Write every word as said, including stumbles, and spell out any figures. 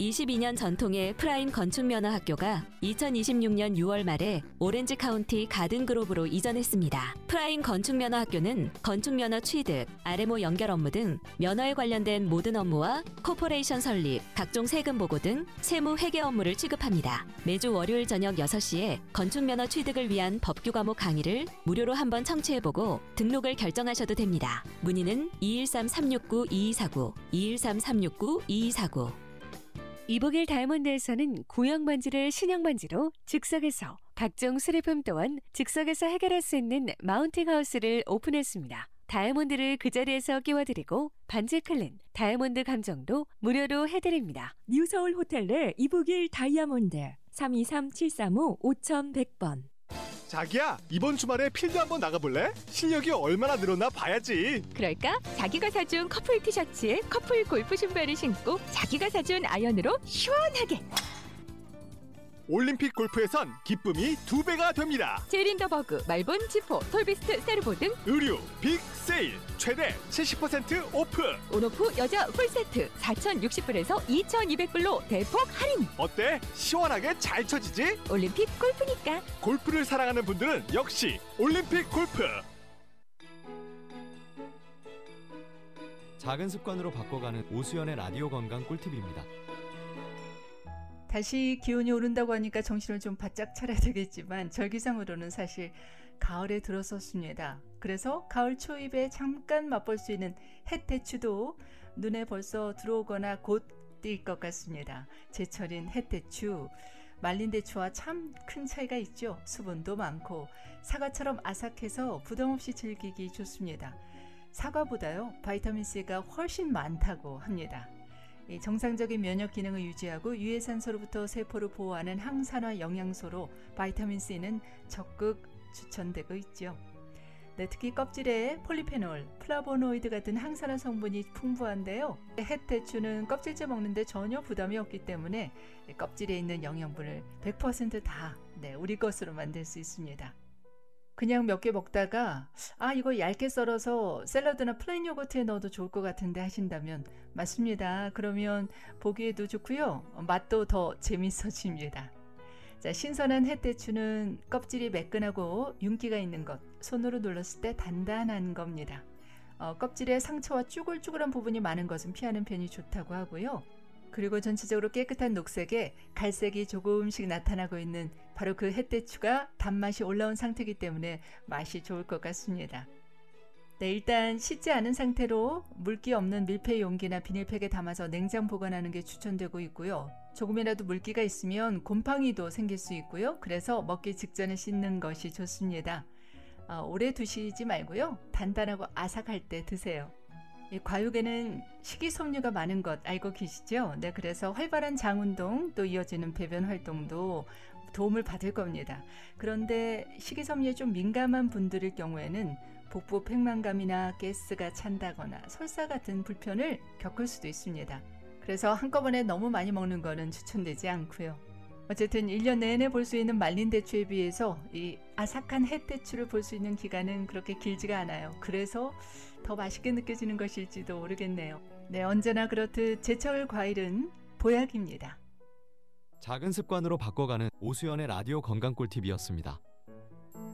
이십이 년 전통의 프라임 건축면허학교가 이천이십육 년 유월 말에 오렌지 카운티 가든그로브로 이전했습니다. 프라임 건축면허학교는 건축면허 취득, 알엠오 연결 업무 등 면허에 관련된 모든 업무와 코퍼레이션 설립, 각종 세금 보고 등 세무 회계 업무를 취급합니다. 매주 월요일 저녁 여섯 시에 건축면허 취득을 위한 법규 과목 강의를 무료로 한번 청취해보고 등록을 결정하셔도 됩니다. 문의는 이일삼 삼육구 이이사구, 이일삼 삼육구 이이사구. 이복일 다이아몬드에서는 구형 반지를 신형 반지로 즉석에서, 각종 수리품 또한 즉석에서 해결할 수 있는 마운팅 하우스를 오픈했습니다. 다이아몬드를 그 자리에서 끼워드리고 반지 클린, 다이아몬드 감정도 무료로 해드립니다. 뉴서울 호텔 내 이복일 다이아몬드 삼이삼 칠삼오 오천백 번. 자기야, 이번 주말에 필드 한번 나가볼래? 실력이 얼마나 늘었나 봐야지. 그럴까? 자기가 사준 커플 티셔츠에 커플 골프 신발을 신고 자기가 사준 아이언으로 시원하게. 올림픽 골프에선 기쁨이 두 배가 됩니다. 제린더버그, 말본, 지포, 톨비스트, 세르보 등 의류 빅 세일 최대 칠십 퍼센트 오프. 온오프 여자 풀세트 사천육십 불에서 이천이백 불로 대폭 할인. 어때? 시원하게 잘 쳐지지? 올림픽 골프니까. 골프를 사랑하는 분들은 역시 올림픽 골프. 작은 습관으로 바꿔가는 오수연의 라디오 건강 꿀팁입니다. 다시 기온이 오른다고 하니까 정신을 좀 바짝 차려야 되겠지만 절기상으로는 사실 가을에 들어섰습니다. 그래서 가을 초입에 잠깐 맛볼 수 있는 햇대추도 눈에 벌써 들어오거나 곧 띌 것 같습니다. 제철인 햇대추, 말린 대추와 참 큰 차이가 있죠. 수분도 많고 사과처럼 아삭해서 부담 없이 즐기기 좋습니다. 사과보다요 바이타민C가 훨씬 많다고 합니다. 정상적인 면역 기능을 유지하고 유해산소로부터 세포를 보호하는 항산화 영양소로 바이타민C는 적극 추천되고 있죠. 네, 특히 껍질에 폴리페놀, 플라보노이드 같은 항산화 성분이 풍부한데요. 햇대추는 껍질째 먹는데 전혀 부담이 없기 때문에 껍질에 있는 영양분을 백 퍼센트 다 네, 우리 것으로 만들 수 있습니다. 그냥 몇 개 먹다가 아 이거 얇게 썰어서 샐러드나 플레인 요거트에 넣어도 좋을 것 같은데 하신다면 맞습니다. 그러면 보기에도 좋고요. 맛도 더 재밌어집니다. 자, 신선한 햇대추는 껍질이 매끈하고 윤기가 있는 것, 손으로 눌렀을 때 단단한 겁니다. 어, 껍질에 상처와 쭈글쭈글한 부분이 많은 것은 피하는 편이 좋다고 하고요. 그리고 전체적으로 깨끗한 녹색에 갈색이 조금씩 나타나고 있는 바로 그 햇대추가 단맛이 올라온 상태이기 때문에 맛이 좋을 것 같습니다. 네, 일단 씻지 않은 상태로 물기 없는 밀폐 용기나 비닐팩에 담아서 냉장 보관하는 게 추천되고 있고요. 조금이라도 물기가 있으면 곰팡이도 생길 수 있고요. 그래서 먹기 직전에 씻는 것이 좋습니다. 어, 오래 두시지 말고요. 단단하고 아삭할 때 드세요. 이 과육에는 식이섬유가 많은 것 알고 계시죠? 네, 그래서 활발한 장운동 또 이어지는 배변 활동도 도움을 받을 겁니다. 그런데 식이섬유에 좀 민감한 분들일 경우에는 복부 팽만감이나 가스가 찬다거나 설사 같은 불편을 겪을 수도 있습니다. 그래서 한꺼번에 너무 많이 먹는 거는 추천되지 않고요. 어쨌든 일 년 내내 볼 수 있는 말린 대추에 비해서 이 아삭한 햇대추를 볼 수 있는 기간은 그렇게 길지가 않아요. 그래서 더 맛있게 느껴지는 것일지도 모르겠네요. 네, 언제나 그렇듯 제철 과일은 보약입니다. 작은 습관으로 바꿔가는 오수연의 라디오 건강 꿀팁이었습니다.